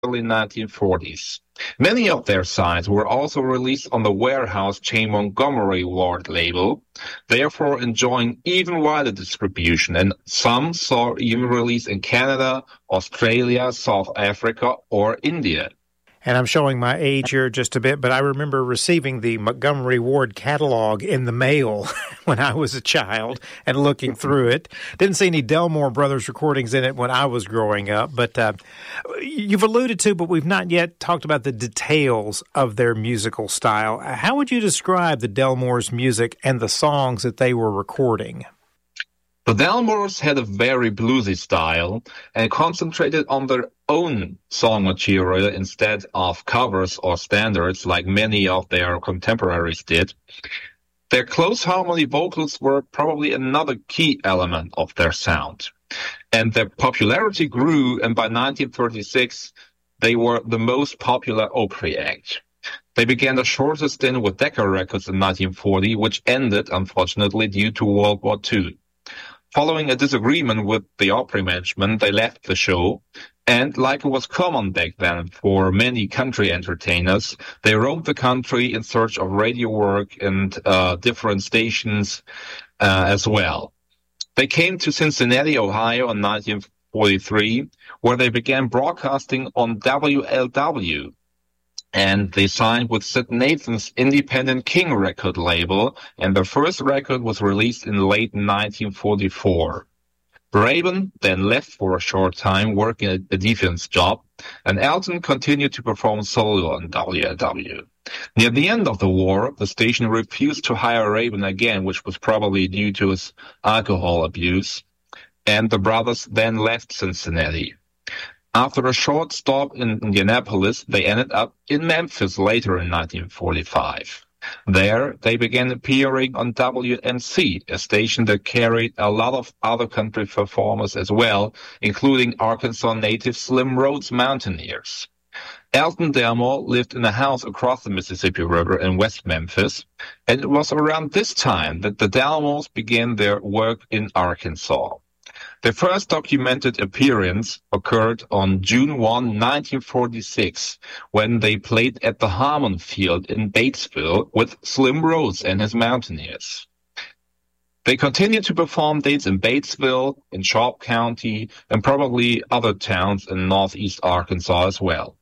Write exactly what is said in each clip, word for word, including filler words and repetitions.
early nineteen forties. Many of their sides were also released on the warehouse chain Montgomery Ward label, therefore enjoying even wider distribution, and some saw even release in Canada, Australia, South Africa, or India. And I'm showing my age here just a bit, but I remember receiving the Montgomery Ward catalog in the mail when I was a child and looking through it. Didn't see any Delmore Brothers recordings in it when I was growing up, but uh, you've alluded to, but we've not yet talked about the details of their musical style. How would you describe the Delmores' music and the songs that they were recording? The Delmores had a very bluesy style and concentrated on their own song material instead of covers or standards like many of their contemporaries did. Their close harmony vocals were probably another key element of their sound. And their popularity grew, and by nineteen thirty-six, they were the most popular Opry act. They began a shorter stint with Decca Records in nineteen forty, which ended, unfortunately, due to World War Two. Following a disagreement with the Opry management, they left the show, and like it was common back then for many country entertainers, they roamed the country in search of radio work and uh, different stations uh, as well. They came to Cincinnati, Ohio in nineteen forty-three, where they began broadcasting on W L W. And they signed with Sid Nathan's independent King record label, and their first record was released in late nineteen forty-four. Rabin then left for a short time working a defense job, and Elton continued to perform solo on W L W. Near the end of the war, the station refused to hire Rabin again, which was probably due to his alcohol abuse, and the brothers then left Cincinnati. After a short stop in Indianapolis, they ended up in Memphis later in nineteen forty-five. There, they began appearing on W M C, a station that carried a lot of other country performers as well, including Arkansas native Slim Rhodes Mountaineers. Elton Delmore lived in a house across the Mississippi River in West Memphis, and it was around this time that the Delmores began their work in Arkansas. Their first documented appearance occurred on June first, nineteen forty-six, when they played at the Harmon Field in Batesville with Slim Rhodes and his Mountaineers. They continued to perform dates in Batesville, in Sharp County, and probably other towns in northeast Arkansas as well.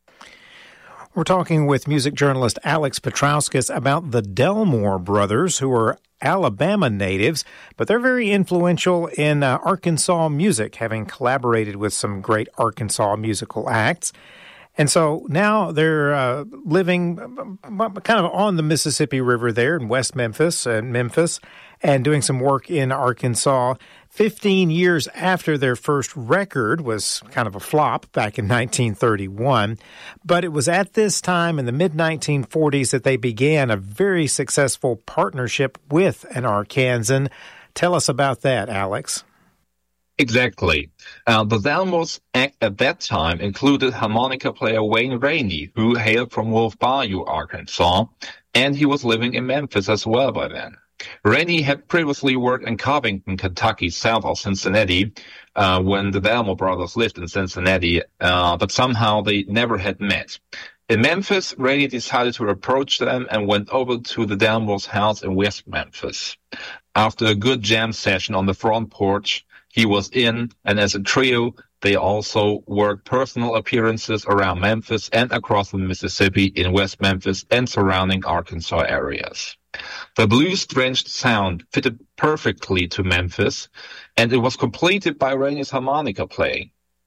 We're talking with music journalist Alex Petrauskas about the Delmore Brothers, who are Alabama natives, but they're very influential in uh, Arkansas music, having collaborated with some great Arkansas musical acts. And so now they're uh, living kind of on the Mississippi River there in West Memphis and Memphis, and doing some work in Arkansas. Fifteen years after their first record was kind of a flop back in nineteen thirty-one. But it was at this time in the mid nineteen forties that they began a very successful partnership with an Arkansan. Tell us about that, Alex. Exactly. Uh, the Delmores act at that time included harmonica player Wayne Rainey, who hailed from Wolf Bayou, Arkansas, and he was living in Memphis as well by then. Rainey had previously worked in Covington, Kentucky, south of Cincinnati, uh, when the Delmore brothers lived in Cincinnati, uh, but somehow they never had met. In Memphis, Rainey decided to approach them and went over to the Delmores' house in West Memphis. After a good jam session on the front porch, he was in, and as a trio, they also worked personal appearances around Memphis and across the Mississippi in West Memphis and surrounding Arkansas areas. The blues-drenched sound fitted perfectly to Memphis, and it was completed by Rainey's harmonica playing.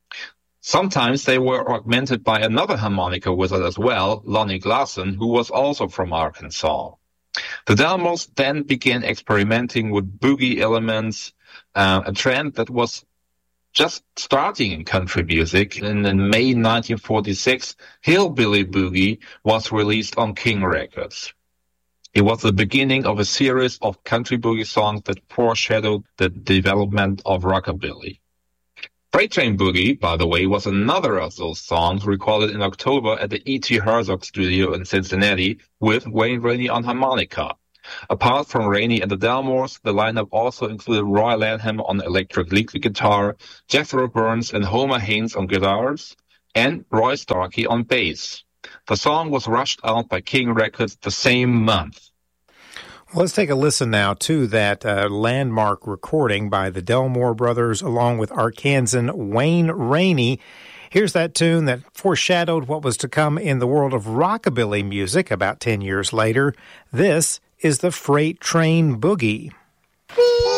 Sometimes they were augmented by another harmonica wizard as well, Lonnie Glasson, who was also from Arkansas. The Delmores then began experimenting with boogie elements, uh, a trend that was just starting in country music. And in May nineteen forty-six, Hillbilly Boogie was released on King Records. It was the beginning of a series of country boogie songs that foreshadowed the development of rockabilly. Freight Train Boogie, by the way, was another of those songs recorded in October at the E T Herzog studio in Cincinnati with Wayne Rainey on harmonica. Apart from Rainey and the Delmores, the lineup also included Roy Lanham on electric lead guitar, Jethro Burns and Homer Haynes on guitars, and Roy Starkey on bass. The song was rushed out by King Records the same month. Well, let's take a listen now to that uh, landmark recording by the Delmore Brothers along with Arkansan Wayne Rainey. Here's that tune that foreshadowed what was to come in the world of rockabilly music about ten years later. This is the Freight Train Boogie.